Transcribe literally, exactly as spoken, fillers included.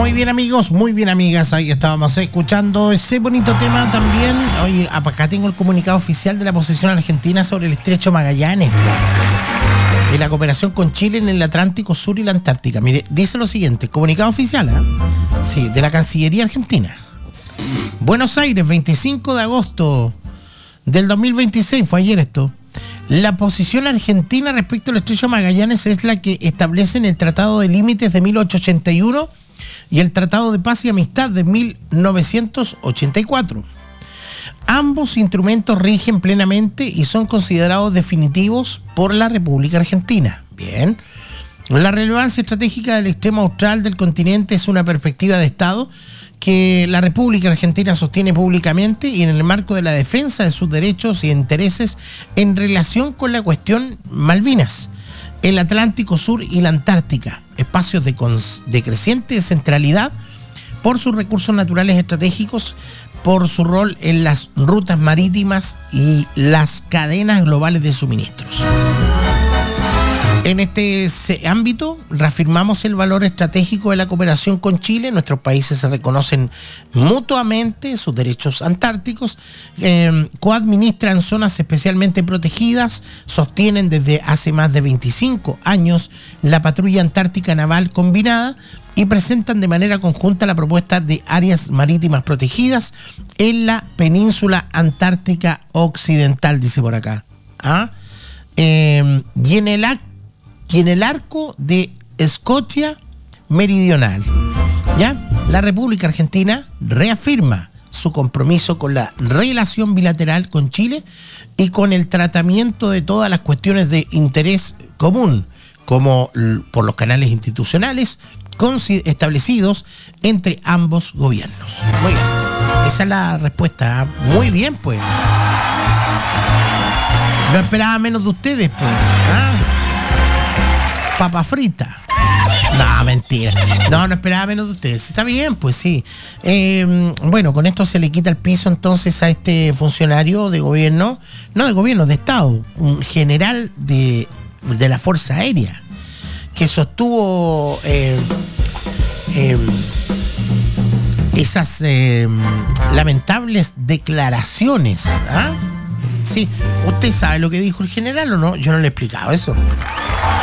Muy bien, amigos, muy bien, amigas. Ahí estábamos escuchando ese bonito tema también. Oye, acá tengo el comunicado oficial de la posición argentina sobre el estrecho Magallanes y la cooperación con Chile en el Atlántico Sur y la Antártica. Mire, dice lo siguiente, comunicado oficial, ¿eh? Sí, de la Cancillería Argentina. Buenos Aires, veinticinco de agosto del dos mil veintiséis, fue ayer esto. La posición argentina respecto al estrecho Magallanes es la que establece en el Tratado de Límites de mil ochocientos ochenta y uno y el Tratado de Paz y Amistad de mil novecientos ochenta y cuatro. Ambos instrumentos rigen plenamente y son considerados definitivos por la República Argentina. Bien. La relevancia estratégica del extremo austral del continente es una perspectiva de Estado que la República Argentina sostiene públicamente y en el marco de la defensa de sus derechos y intereses en relación con la cuestión Malvinas, el Atlántico Sur y la Antártica, espacios de, de creciente centralidad por sus recursos naturales estratégicos, por su rol en las rutas marítimas y las cadenas globales de suministros. En este ámbito, reafirmamos el valor estratégico de la cooperación con Chile. Nuestros países se reconocen mutuamente sus derechos antárticos, eh, coadministran zonas especialmente protegidas, sostienen desde hace más de veinticinco años la patrulla antártica naval combinada y presentan de manera conjunta la propuesta de áreas marítimas protegidas en la península antártica occidental, dice por acá. ¿Ah? Eh, y en el acto y en el arco de Escocia Meridional, ¿ya? La República Argentina reafirma su compromiso con la relación bilateral con Chile y con el tratamiento de todas las cuestiones de interés común, como por los canales institucionales establecidos entre ambos gobiernos. Muy bien, esa es la respuesta. Muy bien, pues. No esperaba menos de ustedes, pues. ¿Ah? Papa frita. No, mentira. No, no esperaba menos de ustedes. Está bien, pues sí. Eh, bueno, con esto se le quita el piso entonces a este funcionario de gobierno, no de gobierno, de Estado, un general de, de la Fuerza Aérea, que sostuvo eh, eh, esas eh, lamentables declaraciones. ¿Ah? Sí. ¿Usted sabe lo que dijo el general o no? Yo no le he explicado eso.